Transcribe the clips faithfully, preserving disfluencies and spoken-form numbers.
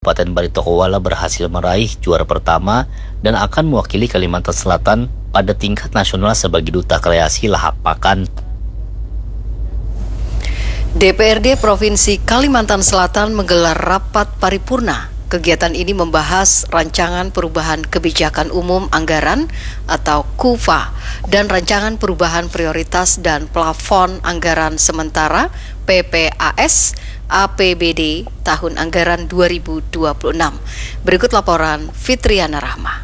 Kabupaten Baritokuala berhasil meraih juara pertama dan akan mewakili Kalimantan Selatan pada tingkat nasional sebagai duta kreasi lahap pakan. D P R D Provinsi Kalimantan Selatan menggelar rapat paripurna. Kegiatan ini membahas rancangan perubahan kebijakan umum anggaran atau K U P A dan rancangan perubahan prioritas dan plafon anggaran sementara P P A S A P B D tahun anggaran dua ribu dua puluh enam. Berikut laporan Fitriana Rahma.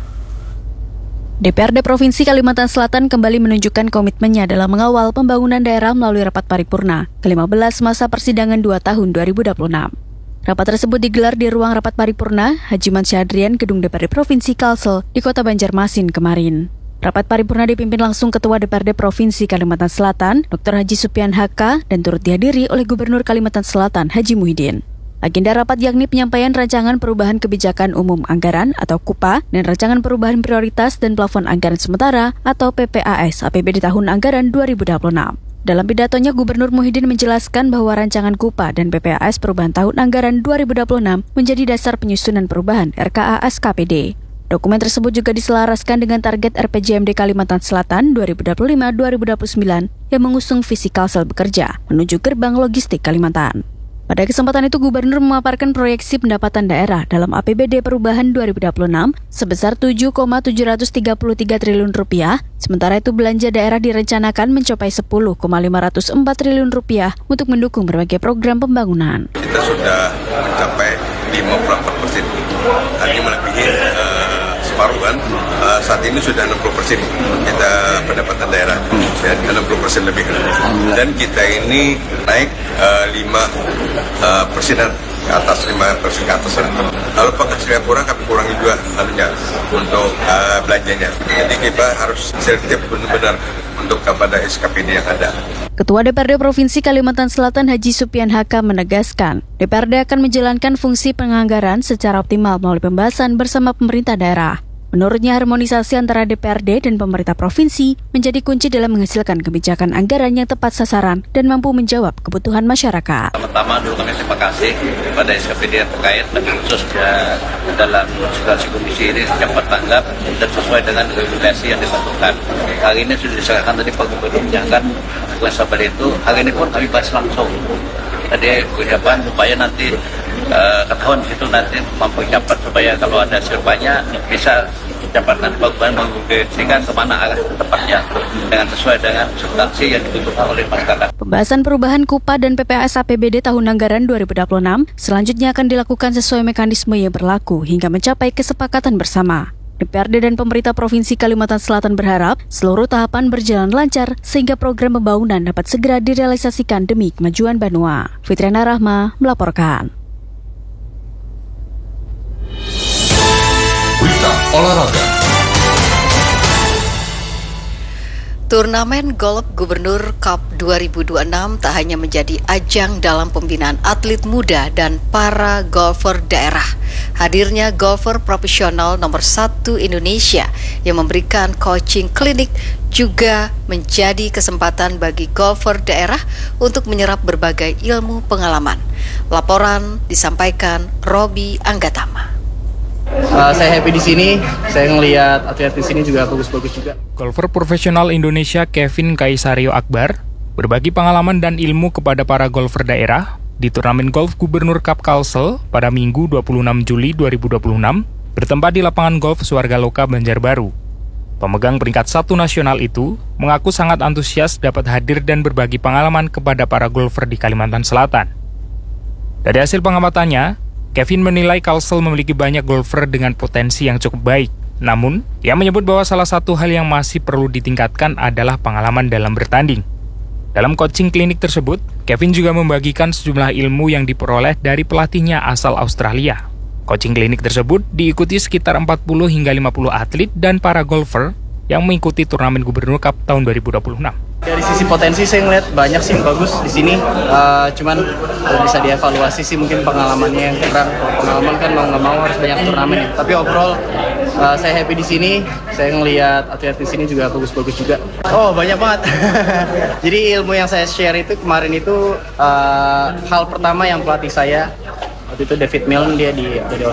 D P R D Provinsi Kalimantan Selatan kembali menunjukkan komitmennya dalam mengawal pembangunan daerah melalui rapat paripurna ke lima belas masa persidangan dua tahun dua ribu dua puluh enam. Rapat tersebut digelar di ruang rapat paripurna Haji Mansyadrian Gedung D P R D Provinsi Kalsel di Kota Banjarmasin kemarin. Rapat paripurna dipimpin langsung Ketua D P R D Provinsi Kalimantan Selatan, Doktor Haji Supian H K, dan turut dihadiri oleh Gubernur Kalimantan Selatan Haji Muhyiddin. Agenda rapat yakni penyampaian rancangan perubahan kebijakan umum anggaran atau K U P A dan rancangan perubahan prioritas dan plafon anggaran sementara atau P P A S A P B D tahun anggaran dua ribu dua puluh enam. Dalam pidatonya, Gubernur Muhyiddin menjelaskan bahwa rancangan K U P A dan P P A S perubahan tahun anggaran dua ribu dua puluh enam menjadi dasar penyusunan perubahan R K A S K P D. Dokumen tersebut juga diselaraskan dengan target R P J M D Kalimantan Selatan dua ribu dua puluh lima sampai dua ribu dua puluh sembilan yang mengusung visi Kalsel bekerja menuju gerbang logistik Kalimantan. Pada kesempatan itu, Gubernur memaparkan proyeksi pendapatan daerah dalam A P B D perubahan dua ribu dua puluh enam sebesar tujuh koma tujuh tiga tiga triliun rupiah, sementara itu belanja daerah direncanakan mencapai sepuluh koma lima nol empat triliun rupiah untuk mendukung berbagai program pembangunan. Kita sudah mencapai lima puluh empat persen, artinya melebihi uh, separuh kan. Uh, saat ini sudah enam puluh persen kita pendapatan daerah, ya, enam puluh persen lebih. Dan kita ini naik uh, lima persenan ke atas, lima persen ke atas. Kalau penghasilan kurang, kami kurangi juga anunya untuk uh, belanjanya. Jadi kita harus selektif benar-benar untuk kepada S K P D yang ada. Ketua D P R D Provinsi Kalimantan Selatan Haji Supian H K menegaskan, D P R D akan menjalankan fungsi penganggaran secara optimal melalui pembahasan bersama pemerintah daerah. Menurutnya, harmonisasi antara D P R D dan pemerintah provinsi menjadi kunci dalam menghasilkan kebijakan anggaran yang tepat sasaran dan mampu menjawab kebutuhan masyarakat. Pertama dulu kami terima kasih kepada S K P D yang terkait, lebih khususnya dalam situasi kondisi ini cepat tanggap dan sesuai dengan regulasi yang ditentukan. Hari ini sudah diserahkan tadi Pak Gubernur menyatakan kuasa pada itu. Hari ini pun kami bahas langsung. Tadi ucapan supaya nanti uh, ketahuan situ nanti mempercepat supaya kalau ada hasil banyak bisa cepat nanti Pak Gubernur menggunakan kemana arah tepatnya dengan sesuai dengan substansi yang dibutuhkan oleh masyarakat. Pembahasan perubahan K U P A dan P P A S A P B D tahun anggaran dua ribu dua puluh enam selanjutnya akan dilakukan sesuai mekanisme yang berlaku hingga mencapai kesepakatan bersama. D P R D dan pemerintah Provinsi Kalimantan Selatan berharap seluruh tahapan berjalan lancar sehingga program pembangunan dapat segera direalisasikan demi kemajuan Banua. Fitriana Rahma melaporkan. Berita olahraga. Turnamen Golf Gubernur Cup dua ribu dua puluh enam tak hanya menjadi ajang dalam pembinaan atlet muda dan para golfer daerah. Hadirnya golfer profesional nomor satu Indonesia yang memberikan coaching klinik juga menjadi kesempatan bagi golfer daerah untuk menyerap berbagai ilmu pengalaman. Laporan disampaikan Robi Anggatama. Uh, saya happy di sini. Saya ngelihat atlet di sini juga bagus-bagus juga. Golfer profesional Indonesia Kevin Kaisario Akbar berbagi pengalaman dan ilmu kepada para golfer daerah di turnamen golf Gubernur Cup Kalsel pada Minggu dua puluh enam Juli dua ribu dua puluh enam bertempat di lapangan golf Suarga Loka Banjarbaru. Pemegang peringkat satu nasional itu mengaku sangat antusias dapat hadir dan berbagi pengalaman kepada para golfer di Kalimantan Selatan. Dari hasil pengamatannya, Kevin menilai Kalsel memiliki banyak golfer dengan potensi yang cukup baik. Namun, ia menyebut bahwa salah satu hal yang masih perlu ditingkatkan adalah pengalaman dalam bertanding. Dalam coaching klinik tersebut, Kevin juga membagikan sejumlah ilmu yang diperoleh dari pelatihnya asal Australia. Coaching klinik tersebut diikuti sekitar empat puluh hingga lima puluh atlet dan para golfer yang mengikuti turnamen Gubernur Cup tahun dua ribu dua puluh enam. Dari sisi potensi saya ngeliat banyak sih yang bagus di sini, uh, cuman kalau bisa dievaluasi sih mungkin pengalamannya yang kurang. Pengalaman kan mau nggak mau harus banyak turnamen ya. Tapi overall uh, saya happy di sini. Saya ngeliat atlet di sini juga bagus-bagus juga. Oh banyak banget. Jadi ilmu yang saya share itu kemarin itu uh, hal pertama yang pelatih saya waktu itu David Milne, dia di dari